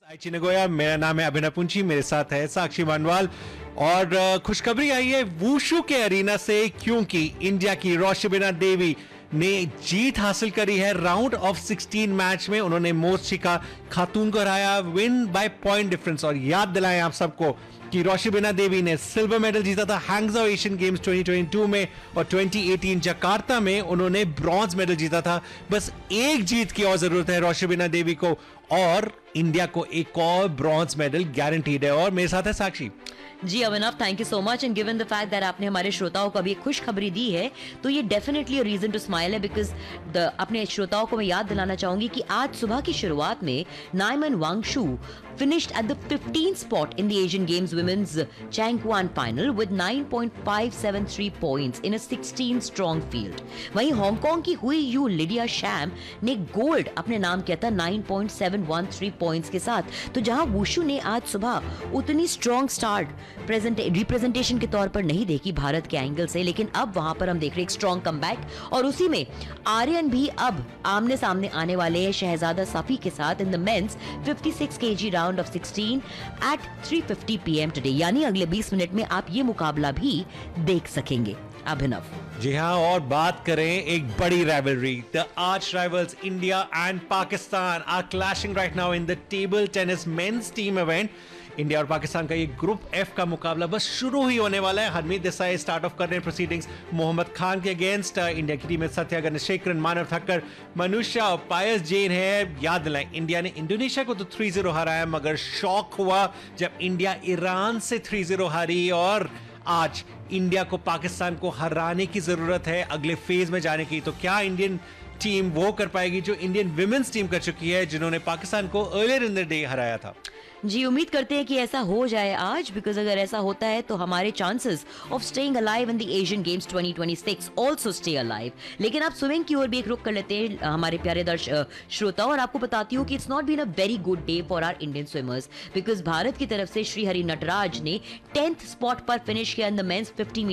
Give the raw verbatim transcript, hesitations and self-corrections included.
आइची Nagoya, मेरा नाम है अभिनव पुंची, मेरे साथ है साक्षी मानवाल। और अ, खुशखबरी आई है वुशु के अरीना से, क्योंकि इंडिया की रोशिबिना देवी ने जीत हासिल करी है राउंड ऑफ सिक्सटीन मैच में। उन्होंने मोर्शिका खातून को हराया विन बाय पॉइंट डिफरेंस। और याद दिलाएं आप सबको कि रोशिबिना देवी ने सिल्वर मेडल जीता था हैंगझाओ Asian games twenty twenty two में, और ट्वेंटी एटीन जकार्ता में उन्होंने ब्रॉन्ज मेडल जीता था। बस एक जीत की और जरूरत है रोशिबिना देवी को, और इंडिया को एक और ब्रॉन्ज मेडल गारंटीड है। और मेरे साथ है साक्षी। जी अभिनव, thank you so much. And given the fact that आपने हमारे श्रोताओं को अभी एक खुशखबरी दी है, तो ये definitely a reason to smile है, बिकॉज द अपने श्रोताओं को मैं याद दिलाना चाहूंगी कि आज सुबह की शुरुआत में Niemann वांगशु finished at the fifteenth spot in the Asian Games Women's Changquan Final with nine point five seven three points in a sixteen strong field. वहीं हांगकांग की हुई यू लिडिया शैम ने गोल्ड अपने नाम किया था nine point seven one three points के साथ। तो जहां वुशु ने आज सुबह उतनी स्ट्रॉन्ग स्टार्ट प्रेजेंट रिप्रेजेंटेशन के तौर पर नहीं देखी भारत के एंगल से, लेकिन अब वहां पर हम देख रहे हैं एक स्ट्रॉन्ग कमबैक, और उसी में आर्यन भी अब आमने सामने आने वाले हैं शहजादा सफी के साथ in the mains fifty six KG round of sixteen eight three fifty P M today. यानी अगले बीस मिनट में आप ये मुकाबला भी देख सकेंगे। अभिनव जी हाँ, और बात करें एक बड़ी rivalry, the arch rivals India and Pakistan are clashing right now in the table tennis men's team event. India और पाकिस्तान का ये ग्रुप एफ का मुकाबला बस शुरू ही होने वाला है। हरमीत देसाई स्टार्ट ऑफ कर रहे हैं प्रोसीडिंग्स मोहम्मद खान के अगेंस्ट। इंडिया की टीम में सत्या गणेशेखरन, मानव ठक्कर, मनुष्या और पायस जैन है। याद दिलाएं, इंडिया ने इंडोनेशिया को तो थ्री जीरो हराया, मगर शॉक हुआ जब इंडिया ईरान से थ्री जीरो हारी। और आज इंडिया को पाकिस्तान को हराने की जरूरत है अगले फेज में जाने की। तो क्या इंडियन टीम वो कर पाएगी जो इंडियन विमेंस टीम कर चुकी है, जिन्होंने पाकिस्तान को अर्लियर इन द डे हराया था? जी, उम्मीद करते हैं कि ऐसा हो जाए आज, बिकॉज अगर ऐसा होता है तो हमारे chances of staying alive in the Asian games twenty twenty six also stay alive. लेकिन आप स्विमिंग की ओर भी एक रुख कर लेते हैं हमारे प्यारे दर्शक श्रोता, और आपको बताती हूँ कि it's not been a very good day for our Indian swimmers, because Bharat की तरफ से श्री हरि नटराज ने टेंथ स्पॉट पर फिनिश किया इन द मेंस फिफ्टी